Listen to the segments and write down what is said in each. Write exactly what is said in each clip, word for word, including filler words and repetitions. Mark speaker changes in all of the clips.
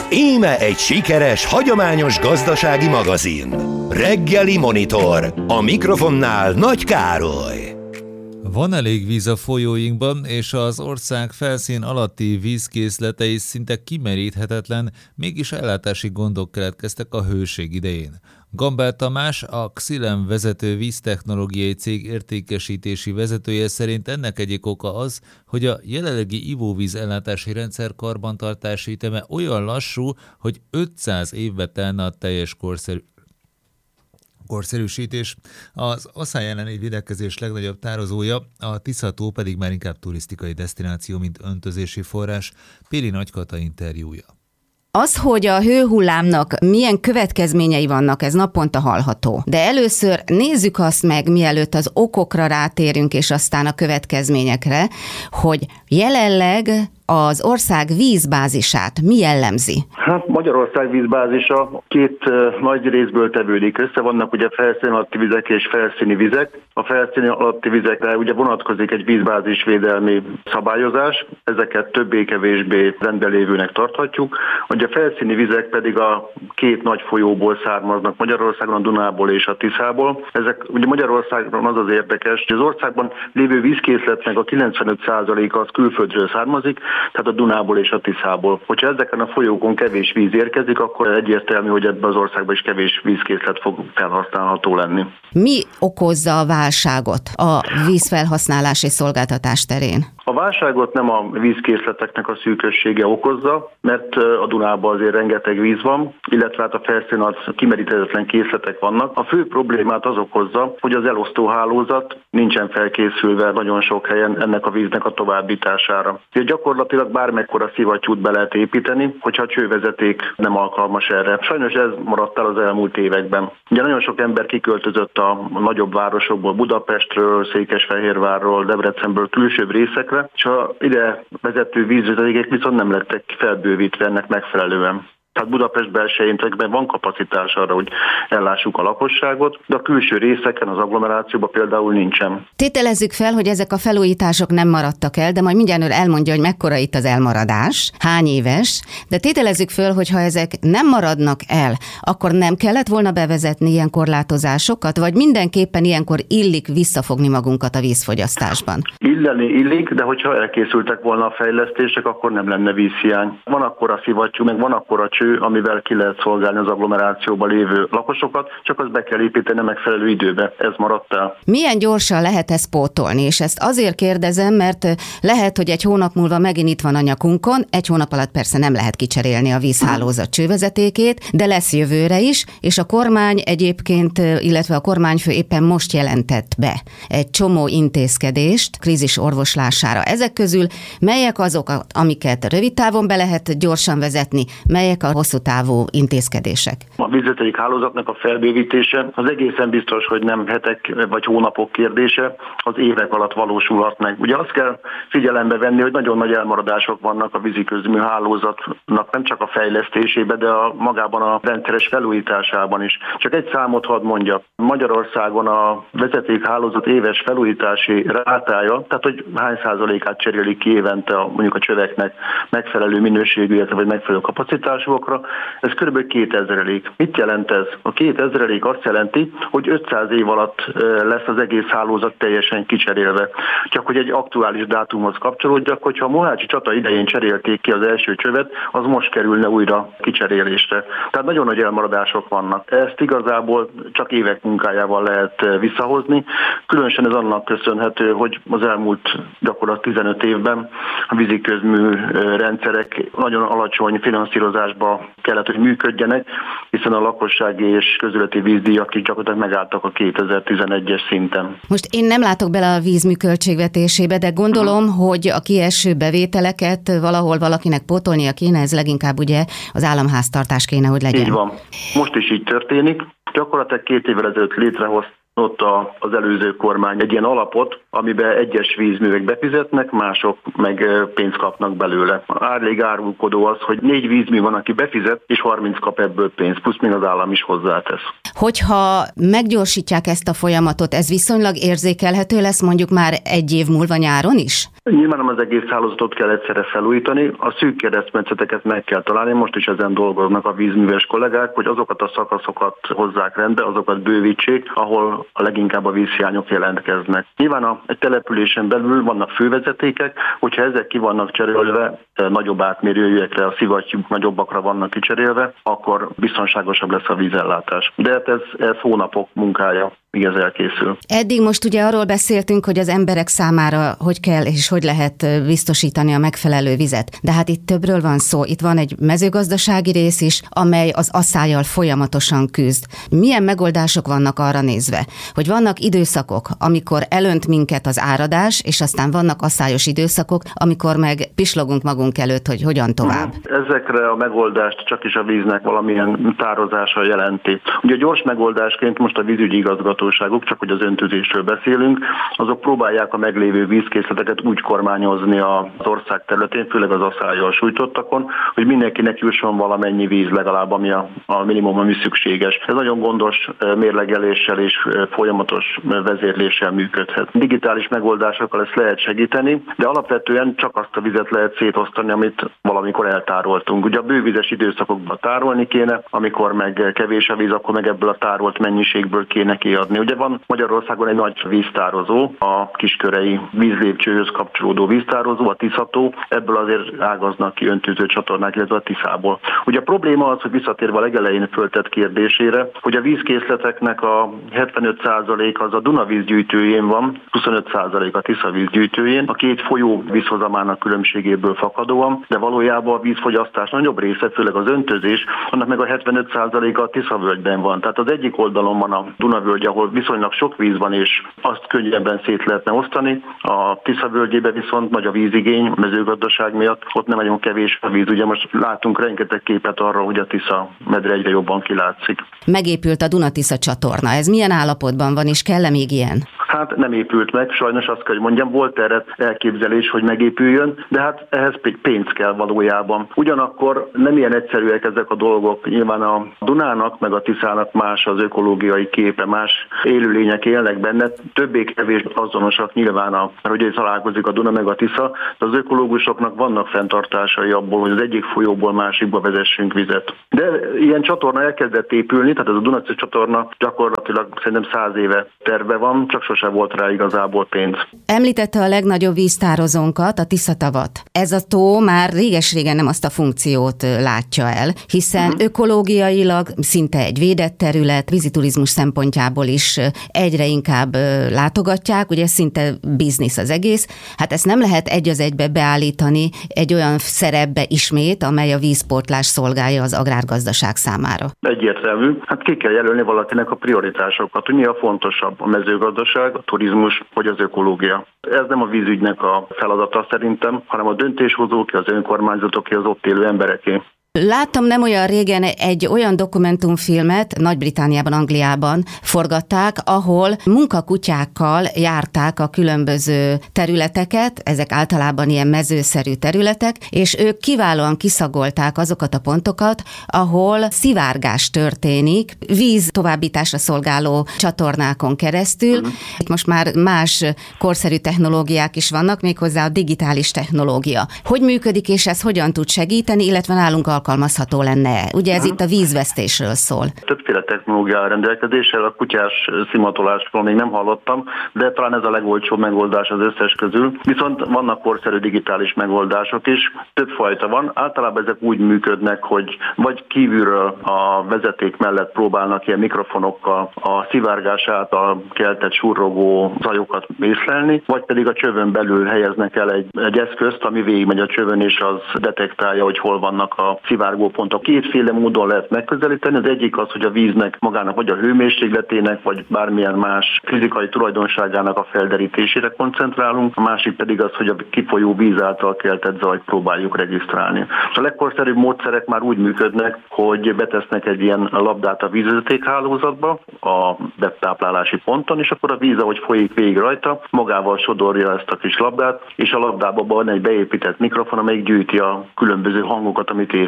Speaker 1: Íme egy sikeres, hagyományos gazdasági magazin. Reggeli Monitor. A mikrofonnál Nagy Károly.
Speaker 2: Van elég víz a folyóinkban, és az ország felszín alatti vízkészletei szinte kimeríthetetlen, mégis ellátási gondok keletkeztek a hőség idején. Gambár Tamás, a Xylem vezető víztechnológiai cég értékesítési vezetője szerint ennek egyik oka az, hogy a jelenlegi ivóvíz ellátási rendszer karbantartási üteme olyan lassú, hogy ötszáz évbe telne a teljes korszerű korszerűsítés. Az Asszály elleni védekezés legnagyobb tározója, a Tisza-tó pedig már inkább turisztikai desztináció, mint öntözési forrás. Péli Nagykata interjúja.
Speaker 3: Az, hogy a hőhullámnak milyen következményei vannak, ez naponta hallható. De először nézzük azt meg, mielőtt az okokra rátérünk, és aztán a következményekre, hogy jelenleg az ország vízbázisát mi jellemzi? Hát
Speaker 4: Magyarország vízbázisa két uh, nagy részből tevődik össze. Vannak ugye felszín alatti vizek és felszíni vizek. A felszíni alatti vizekre ugye vonatkozik egy vízbázisvédelmi szabályozás. Ezeket többé-kevésbé rendelévőnek tarthatjuk. Ugye a felszíni vizek pedig a két nagy folyóból származnak Magyarországon, a Dunából és a Tiszából. Ezek ugye Magyarországon az az érdekes, hogy az országban lévő vízkészletnek a kilencvenöt százaléka az külföldről származik, tehát a Dunából és a Tiszából. Hogyha ezeken a folyókon kevés víz érkezik, akkor egyértelmű, hogy ebben az országban is kevés vízkészlet fog felhasználható lenni. Mi
Speaker 3: okozza a válságot a vízfelhasználási szolgáltatás terén?
Speaker 4: A válságot nem a vízkészleteknek a szűkössége okozza, mert a Dunában azért rengeteg víz van, illetve hát a felszín az kimeríthetetlen készletek vannak. A fő problémát az okozza, hogy az elosztóhálózat nincsen felkészülve nagyon sok helyen ennek a víznek a továbbítására. Ugye gyakorlatilag bármekkora szivattyút be lehet építeni, hogyha a csővezeték nem alkalmas erre. Sajnos ez maradt el az elmúlt években. Ugye nagyon sok ember kiköltözött a nagyobb városokból, Budapestről, Székesfehérvárról, Debrecenből külsőbb részekre, és a ide vezető vízvezetékek viszont nem lettek felbővítve ennek megfelelően. Tehát Budapest belsejéntekben van kapacitás arra, hogy ellássuk a lakosságot, de a külső részeken, az agglomerációban például nincsen.
Speaker 3: Tételezzük fel, hogy ezek a felújítások nem maradtak el, de majd mindjárt ön elmondja, hogy mekkora itt az elmaradás, hány éves, de tételezzük fel, hogy ha ezek nem maradnak el, akkor nem kellett volna bevezetni ilyen korlátozásokat, vagy mindenképpen ilyenkor illik visszafogni magunkat a vízfogyasztásban?
Speaker 4: Illeni illik, de hogyha elkészültek volna a fejlesztések, akkor nem lenne vízhiány. Van akkor a szivattyú, meg van akkor a cső, amivel ki lehet szolgálni az agglomerációban lévő lakosokat, csak azt be kell építeni megfelelő időbe. Ez maradt el.
Speaker 3: Milyen gyorsan lehet ezt pótolni? És ezt azért kérdezem, mert lehet, hogy egy hónap múlva megint itt van a nyakunkon, egy hónap alatt persze nem lehet kicserélni a vízhálózat csővezetékét, de lesz jövőre is, és a kormány egyébként, illetve a kormányfő éppen most jelentett be egy csomó intézkedést krízis orvoslására. Ezek közül melyek azok, amiket rövid távon be lehet gyorsan vezetni, melyek a hosszú távú intézkedések?
Speaker 4: A vízvezeték hálózatnak a felbővítése az egészen biztos, hogy nem hetek vagy hónapok kérdése, az évek alatt valósulhat meg. Ugye azt kell figyelembe venni, hogy nagyon nagy elmaradások vannak a víziközmű hálózatnak, nem csak a fejlesztésében, de a, magában a rendszeres felújításában is. Csak egy számot hadd mondjak. Magyarországon a vezetékhálózat éves felújítási rátája, tehát hogy hány százalékát cserélik ki évente a, mondjuk a csöveknek megfelelő minőségű, illetve vagy megfelelő kapacitásokra, ez kb. kétezrelék. Mit jelent ez? A kétezrelék azt jelenti, hogy ötszáz év alatt lesz az egész hálózat teljesen kicserélve. Csak hogy egy aktuális dátumhoz kapcsolódjak, hogyha a Mohácsi csata idején cserélték ki az első csövet, az most kerülne újra kicserélésre. Tehát nagyon nagy elmaradások vannak. Ezt igazából csak évek munkájával lehet visszahozni. Különösen ez annak köszönhető, hogy az elmúlt gyakorlatilag tizenöt évben a víziközmű rendszerek nagyon alacsony finanszírozásba kellett, hogy működjenek, hiszen a lakossági és közületi vízdíjak is gyakorlatilag megálltak a kétezer-tizenegyes szinten.
Speaker 3: Most én nem látok bele a vízmű költségvetésébe, de gondolom, uh-huh. hogy a kieső bevételeket valahol valakinek pótolnia kéne, ez leginkább ugye az államháztartás kéne, hogy legyen.
Speaker 4: Így van. Most is így történik. Gyakorlatilag két évvel ezelőtt létrehozt ott a, az előző kormány egy ilyen alapot, amiben egyes vízművek befizetnek, mások meg pénzt kapnak belőle. Árlég árulkodó az, hogy négy vízmű van, aki befizet, és harminc kap ebből pénzt, plusz még az állam is hozzátesz.
Speaker 3: Hogyha meggyorsítják ezt a folyamatot, ez viszonylag érzékelhető lesz mondjuk már egy év múlva nyáron is?
Speaker 4: Nyilván nem az egész hálózatot kell egyszerre felújítani, a szűk keresztmetszeteket meg kell találni, most is ezen dolgoznak a vízműves kollégák, hogy azokat a szakaszokat hozzák rendbe, azokat bővítsék, ahol a leginkább a vízhiányok jelentkeznek. Nyilván a egy településen belül vannak fővezetékek, hogyha ezek ki vannak cserélve, nagyobb átmérőjűekre, a szivattyúk nagyobbakra vannak kicserélve, akkor biztonságosabb lesz a vízellátás. De hát ez, ez hónapok munkája, míg ez elkészül.
Speaker 3: Eddig most ugye arról beszéltünk, hogy az emberek számára hogy kell és hogy lehet biztosítani a megfelelő vizet. De hát itt többről van szó. Itt van egy mezőgazdasági rész is, amely az asszállyal folyamatosan küzd. Milyen megoldások vannak arra nézve, hogy vannak időszakok, amikor elönt minket az áradás, és aztán vannak asszályos időszakok, amikor meg pislogunk magunk előtt, hogy hogyan tovább.
Speaker 4: Ezekre a megoldást csak is a víznek valamilyen tározása jelenti. Ugye gyors megoldásként most a vízügyi igazgatóságok, csak hogy az öntözésről beszélünk, azok próbálják a meglévő vízkészleteket úgy kormányozni az ország területén, főleg az asszállyal sújtottakon, hogy mindenkinek jusson valamennyi víz legalább, ami a, a minimum, ami szükséges. Ez nagyon gondos mérlegeléssel és folyamatos vezérléssel működhet. Digitális megoldásokkal ezt lehet segíteni, de alapvetően csak azt a vizet lehet szétosztani, amit valamikor eltároltunk. Ugye a bővizes időszakokban tárolni kéne, amikor meg kevés a víz, akkor meg ebből a tárolt mennyiségből kéne kiadni. Ugye van Magyarországon egy nagy víztározó, a Kiskörei vízlépcsőhöz kapcsolódó víztározó, a Tiszató, ebből azért ágaznak ki öntöző csatornák, illetve a Tiszából. Ugye a probléma az, hogy visszatérve a legelején föltett kérdésére, hogy a vízkészleteknek a hetvenöt százalék az a Duna vízgyűjtőjén van, huszonöt százalék a Tisza vízgyűjtőjén, a két folyó vízhozamának különbségéből fakadóan, de valójában a vízfogyasztás nagyobb része, főleg az öntözés, annak meg a hetvenöt százaléka a Tiszavölgyben van. Tehát az egyik oldalon van a Dunavölgy, ahol viszonylag sok víz van, és azt könnyebben szét lehetne osztani. A Tiszavölgyében viszont nagy a vízigény, a mezőgazdaság miatt, ott nem nagyon kevés a víz. Ugye most látunk rengeteg képet arra, hogy a Tisza medre egyre jobban kilátszik.
Speaker 3: Megépült a Duna-Tisza csatorna. Ez milyen állapotban van, és kell-e még ilyen?
Speaker 4: Hát nem épült meg, sajnos azt kell, hogy mondjam, volt erre elképzelés, hogy megépüljön, de hát ehhez pénz kell valójában. Ugyanakkor nem ilyen egyszerűek ezek a dolgok. Nyilván a Dunának, meg a Tiszának más az ökológiai képe, más élőlények élnek benne, többé-kevés azonosak nyilván, a, hogy ez találkozik a Duna meg a Tisza, de az ökológusoknak vannak fenntartásai abból, hogy az egyik folyóból másikba vezessünk vizet. De ilyen csatorna elkezdett épülni, tehát ez a Duna-Tisza csatorna gyakorlatilag szerintem száz éve terve van, csak sose volt rá igazából pénz.
Speaker 3: Említette a legnagyobb víztározónkat, a Tiszatavat. Ez a tó már réges-régen nem azt a funkciót látja el, hiszen uh-huh. ökológiailag szinte egy védett terület, víziturizmus szempontjából is egyre inkább látogatják, ugye szinte biznisz az egész. Hát ezt nem lehet egy az egybe beállítani egy olyan szerepbe ismét, amely a vízpótlás szolgálja az agrárgazdaság számára.
Speaker 4: Egyértelmű. Hát ki kell jelölni valakinek a prioritásokat, hogy mi a fontosabb, a mezőgazdaság, a turizmus vagy az ökológia. Ez nem a vízügynek a feladata szerintem, hanem a döntéshozóké, az önkormányzatoké, az ott élő embereké.
Speaker 3: Láttam nem olyan régen egy olyan dokumentumfilmet, Nagy-Britanniában, Angliában forgatták, ahol munkakutyákkal járták a különböző területeket, ezek általában ilyen mezőszerű területek, és ők kiválóan kiszagolták azokat a pontokat, ahol szivárgás történik, víz továbbításra szolgáló csatornákon keresztül. Uh-huh. Itt most már más korszerű technológiák is vannak, méghozzá a digitális technológia. Hogy működik, és ez hogyan tud segíteni, illetve nálunk alkalmazható lenne? Ugye ez hmm. itt a vízvesztésről szól.
Speaker 4: Többféle technológia rendelkezéssel, a kutyás szimatolásról még nem hallottam, de talán ez a legolcsóbb megoldás az összes közül. Viszont vannak korszerű digitális megoldások is, több fajta van. Általában ezek úgy működnek, hogy vagy kívülről a vezeték mellett próbálnak ilyen mikrofonokkal a szivárgás által keltett surrogó zajokat észlelni, vagy pedig a csövön belül helyeznek el egy, egy eszközt, ami végigmegy a csövön, és az detektálja, hogy hol vannak a szivárgópontok. Kétféle módon lehet megközelíteni. Az egyik az, hogy a víznek magának vagy a hőmérsékletének, vagy bármilyen más fizikai tulajdonságának a felderítésére koncentrálunk. A másik pedig az, hogy a kifolyó víz által keltett zajt próbáljuk regisztrálni. A legkorszerűbb módszerek már úgy működnek, hogy betesznek egy ilyen labdát a vízvezetékhálózatba, a betáplálási ponton, és akkor a víz, ahogy folyik végig rajta, magával sodorja ezt a kis labdát, és a labdában van egy beépített mikrofon, amelyik gyűjti a különböző hangokat, amit észlel.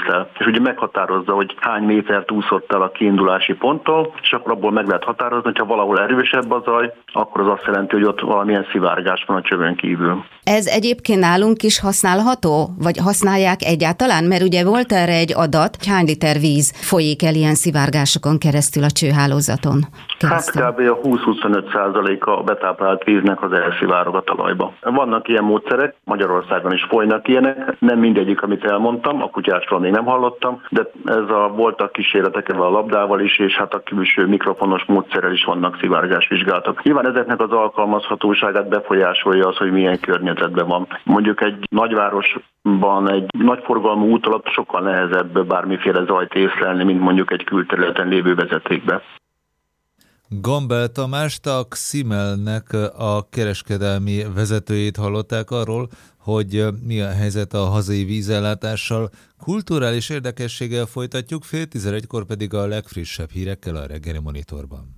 Speaker 4: észlel. És ugye meghatározza, hogy hány métert úszott el a kiindulási ponttól, és akkor abból meg lehet határozni, hogyha valahol erősebb a zaj, akkor az azt jelenti, hogy ott valamilyen szivárgás van a csövön kívül.
Speaker 3: Ez egyébként nálunk is használható? Vagy használják egyáltalán? Mert ugye volt erre egy adat, hogy hány liter víz folyik el ilyen szivárgásokon keresztül a csőhálózaton keresztül?
Speaker 4: Hát kb. A húsz-huszonöt százaléka a betáplált víznek az elszivárog a talajba. Vannak ilyen módszerek, Magyarországon is folynak ilyenek, nem mindegyik, amit elmondtam, a kutyásról még nem hallottam, de ez a, voltak kísérletek ebben a labdával is, és hát a külső mikrofonos módszerrel is vannak szivárgásvizsgálatok. Nyilván ezeknek az alkalmazhatóságát befolyásolja az, hogy milyen környezetben van. Mondjuk egy nagyvárosban, egy nagyforgalmú út alatt sokkal nehezebb bármiféle zajt észlelni, mint mondjuk egy külterületen lévő vezetékbe.
Speaker 2: Gambel Tamást, a Ximelnek a kereskedelmi vezetőjét hallották arról, hogy mi a helyzet a hazai vízellátással. Kulturális érdekességgel folytatjuk, fél tizenegykor pedig a legfrissebb hírekkel a Reggeli Monitorban.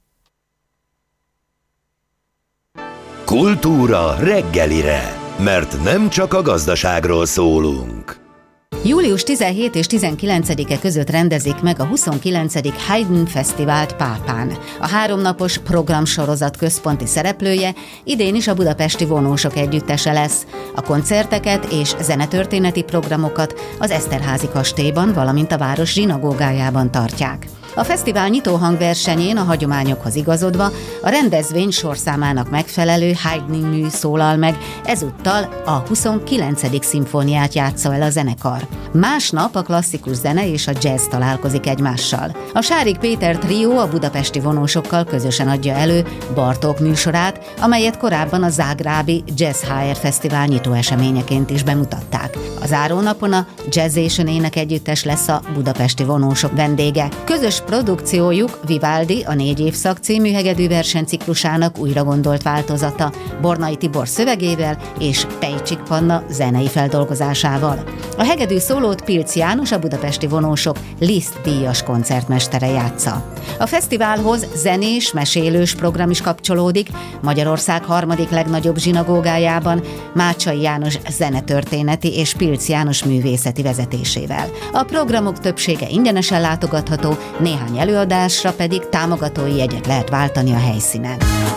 Speaker 1: Kultúra reggelire, mert nem csak a gazdaságról szólunk.
Speaker 3: Július tizenhetedike és tizenkilencedike között rendezik meg a huszonkilencedik Haydn Fesztivált Pápán. A háromnapos programsorozat központi szereplője idén is a Budapesti Vonósok Együttese lesz. A koncerteket és zenetörténeti programokat az Eszterházy kastélyban, valamint a város zsinagógájában tartják. A fesztivál nyitóhangversenyén a hagyományokhoz igazodva a rendezvény sorszámának megfelelő Haydn mű szólal meg, ezúttal a huszonkilencedik szimfóniát játsza el a zenekar. Másnap a klasszikus zene és a jazz találkozik egymással. A Sárig Péter trió a budapesti vonósokkal közösen adja elő Bartók műsorát, amelyet korábban a zágrábi Jazz há er Fesztivál nyitó eseményeként is bemutatták. A zárónapon a Jazzation énekegyüttes lesz a budapesti vonósok vendége. Közös produkciójuk Vivaldi, a Négy évszak című hegedű versenyciklusának újra gondolt változata, Bornai Tibor szövegével és Pejcsik Panna zenei feldolgozásával. A hegedű szólót Pilc János, a budapesti vonósok Liszt díjas koncertmestere játsza. A fesztiválhoz zenés, mesélős program is kapcsolódik, Magyarország harmadik legnagyobb zsinagógájában, Mácsai János zenetörténeti és Pilc János művészeti vezetésével. A programok többsége ingyenesen látogatható, néhány előadásra pedig támogatói jegyet lehet váltani a helyszínen.